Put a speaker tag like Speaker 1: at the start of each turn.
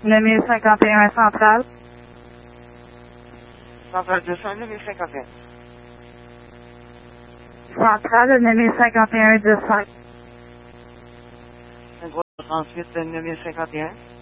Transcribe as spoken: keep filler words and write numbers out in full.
Speaker 1: neuf mille cinquante et un Centrale.
Speaker 2: Centrale deux cents, neuf mille cinquante et un.
Speaker 1: Centrale, neuf mille cinquante et un dix-cinq.
Speaker 2: trente-huit, neuf mille cinquante et un.